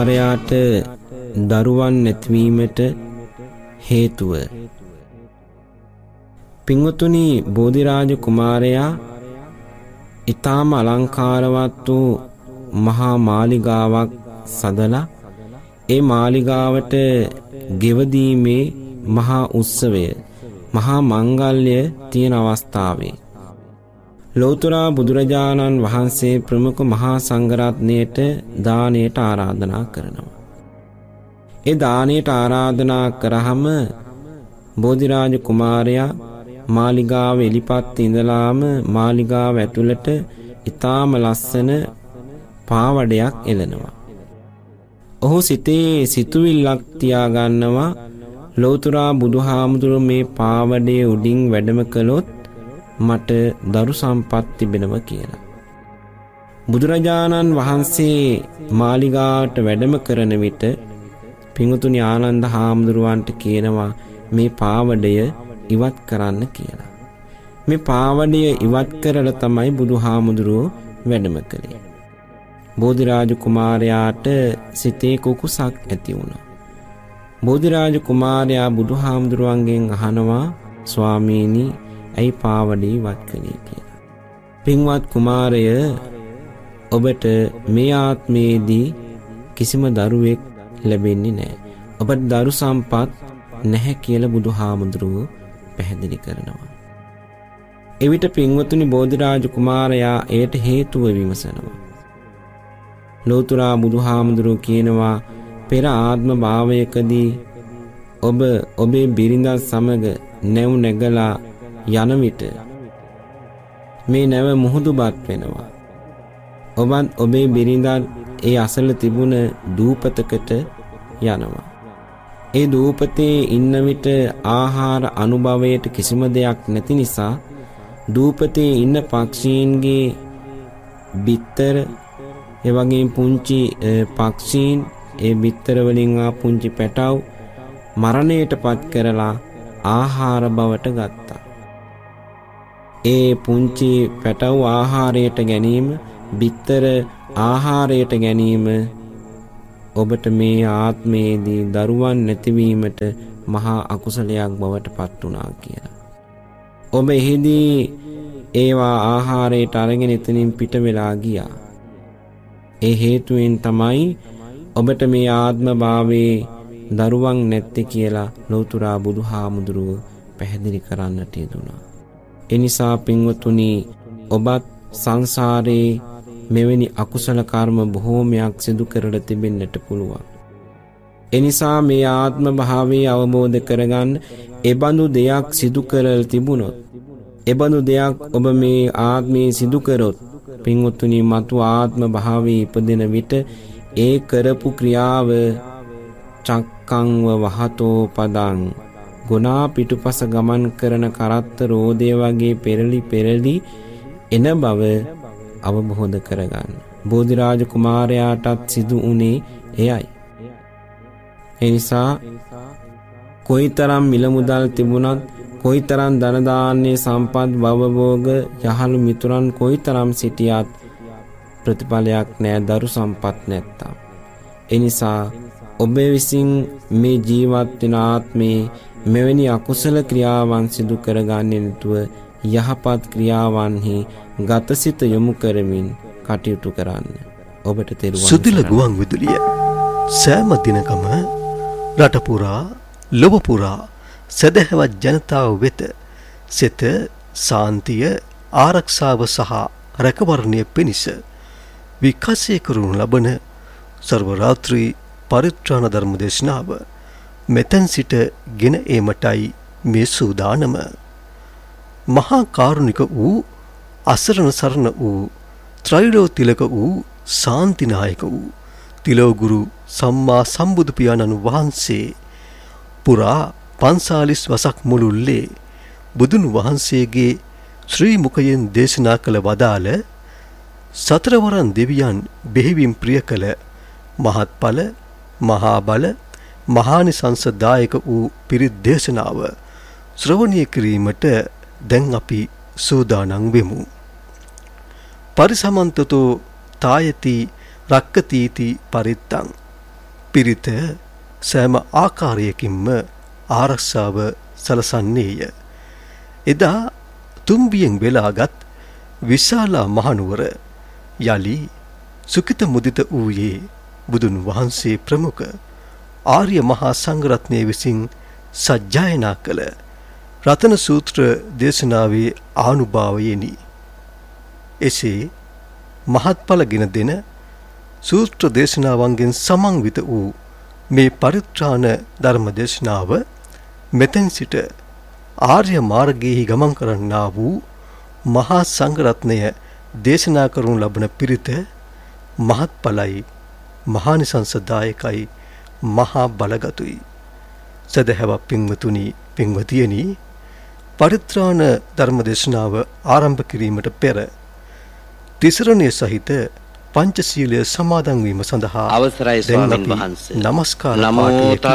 යාට දරුවන් නැතිවීමට හේතුව. පින්වතුනි, බෝධිරාජ කුමාරයා ඊටාම අලංකාරවත් වූ මහා මාලිගාවක් සදලා ඒ මාලිගාවට ගෙවදීමේ මහා උත්සවය, මහා මංගල්‍ය තියෙන අවස්ථාවේ ලෞතර බුදුරජාණන් වහන්සේ ප්‍රමුඛ මහා සංඝරත්නයට දානයට ආරාධනා කරනවා. ඒ දානයට ආරාධනා කරාම බෝධිරාජ කුමාරයා මාලිගාව එලිපත් ඉඳලාම මාලිගාව ඇතුළට ඊටාම ලස්සන පාවඩයක් එළනවා. ඔහු සිතේ සිතුවිල්ලක් තියාගන්නවා, ලෞතර බුදුහාමුදුරුවෝ මේ පාවඩේ උඩින් වැඩම කළොත් මට දරු සම්පත් තිබෙනවා කියලා. බුදුරජාණන් වහන්සේ මාලිගාවට වැඩම කරන විට පින්වතුනි ආනන්ද හාමුදුරුවන්ට කියනවා මේ පාවඩය ඉවත් කරන්න කියලා. මේ පාවඩය ඉවත් කරලා තමයි බුදුහාමුදුරුවෝ වැඩම කළේ. බෝධිරාජ කුමාරයාට සිතේ කුකුසක් ඇති වුණා. බෝධිරාජ කුමාරයා බුදුහාමුදුරුවන්ගෙන් අහනවා, ස්වාමීනි ඇයි පාවඩේ ඉවත් කළේ කියලා. පින්වත් කුමාරය, ඔබට මේ ආත්මයේදී කිසිම දරුවෙක් ලැබෙන්නේ නැහැ. ඔබට දරු සම්පත් නැහැ කියලා බුදුහාමුදුරුවෝ පැහැදිලි කරනවා. එවිට පින්වතුනි බෝධිරාජ කුමාරයා එයට හේතුව විමසනවා. ලෞතර බුදුහාමුදුරුවෝ කියනවා, පෙර ආත්ම භාවයකදී ඔබ ඔබේ බිරිඳත් සමග නැව් නැගලා යන විට මේ නැව මුහුදුබත් වෙනවා. ඔබත් ඔබේ බිරිඳත් ඒ අසල තිබුණ දූපතකට යනවා. ඒ දූපතේ ඉන්න විට ආහාර අනුභවයට කිසිම දෙයක් නැති නිසා දූපතේ ඉන්න පක්ෂීන්ගේ බිත්තර, ඒ වගේම පුංචි පක්ෂීන් ඒ බිත්තර වලින් ආ පුංචි පැටව් මරණයට පත් කරලා ආහාර බවට ගත්තා. ඒ පුංචි පැටව් ආහාරයට ගැනීම, බිත්තර ආහාරයට ගැනීම ඔබට මේ ආත්මයේදී දරුවන් නැතිවීමට මහා අකුසලයක් බවට පත් වුණා කියලා. ඔබ එහිදී ඒවා ආහාරයට අරගෙන එතනින් පිට වෙලා ගියා. ඒ හේතුවෙන් තමයි ඔබට මේ ආත්ම භාවයේ දරුවන් නැත්තේ කියලා ලෞතර බුදුහාමුදුරුවෝ පැහැදිලි කරන්නට යෙදුණා. එනිසා පින්වතුනි, ඔබත් සංසාරේ මෙවැනි අකුසල කර්ම බොහෝමයක් සිදු කරලා තිබෙන්නට පුළුවන්. එනිසා මේ ආත්ම භාවයේ අවබෝධ කරගන්න, එබඳු දෙයක් සිදු කරලා තිබුණොත්, එබඳු දෙයක් ඔබ මේ ආත්මයේ සිදු කරොත් පින්වතුනි, මතු ආත්ම භාවයේ ඉපදෙන විට ඒ කරපු ක්‍රියාව චක්කංව වහතෝ පදං, ගුණා පිටුපස ගමන් කරන කරත්ත රෝදය වගේ පෙරලි එන බව අවබෝධ කරගන්න. බෝධිරාජ කුමාරයාටත් සිදු වුණේ එයයි. එනිසා කොයිතරම් මිල මුදල් තිබුණත්, කොයිතරම් ධන දාන්නේ සම්පත් භවභෝග යහළු මිතුරන් කොයිතරම් සිටියත් ප්‍රතිඵලයක් නැහැ, දරු සම්පත් නැත්තම්. එනිසා ඔබ විසින් මේ ජීවත් වෙන ආත්මේ මෙවැනි අකුසල ක්‍රියාවන් සිදු කරගන්නේ නැතුව යහපත් ක්‍රියාවන්හි ගතසිත යොමු කරමින් කටයුතු කරන්න. ඔබට තෙරුවන් සුදිල ගුවන් විදුලිය සෑම දිනකම රට පුරා, ලොව පුරා සදහවත් ජනතාව වෙත සිත, සාන්තිය, ආරක්ෂාව සහ රැකවරණය පිණිස විකාශය කරනු ලබන සර්ව රාත්‍රී පරිත්‍රාණ ධර්ම දේශනාව මෙතෙන් සිට ගෙන ඒමටයි මේ සූදානම. මහා කාරුණික වූ, අසරණ සරණ වූ, ත්‍රිලෝ තිලක වූ, ශාන්තිනායක වූ තිලෝගුරු සම්මා සම්බුදු පියාණන් වහන්සේ පුරා 45 වසක් මුළුල්ලේ බුදුන් වහන්සේගේ ශ්‍රී මුඛයෙන් දේශනා කළ වදාළ සතරවරන් දෙවියන් බෙහෙවින් ප්‍රිය කළ මහත්ඵල, මහා බල, මහානිසංසදායක වූ පිරිත් දේශනාව ශ්‍රවණය කිරීමට දැන් අපි සූදානම් වෙමු. පරිසමන්තතෝ තායති රක්කතීති පරිත්තං පිරිත සෑම ආකාරයකින්ම ආරක්ෂාව සලසන්නේය. එදා තුම්බියෙන් වෙලාගත් විශාල මහනුවර යලි සුකිත මුදිත වූයේ බුදුන් වහන්සේ ප්‍රමුඛ ආර්ය මහා සංඝරත්නය විසින් සජ්ජායනා කළ රතන සූත්‍ර දේශනාවේ ආනුභාවයෙනි. එසේ මහත්ඵල ගෙන දෙන සූත්‍ර දේශනාවන්ගෙන් සමන්විත වූ මේ පරිත්‍රාණ ධර්ම දේශනාව මෙතෙන් සිට ආර්ය මාර්ගයේ ගමන් කරන්නා වූ මහා සංඝරත්නය දේශනා කරනු ලබන පිරිත මහත්ඵලයි, මහානිසංසදායකයි, මහා බලගතුයි. සදහැවත් පින්වතුනි, පින්වතියනි, පරිත්‍රාණ ධර්ම දේශනාව ආරම්භ කිරීමට පෙර තිසරණය සහිත පංචශීලය සමාදන් වීම සඳහා අවසරයි ස්වාමීන් වහන්සේ. නමස්කාර නමෝ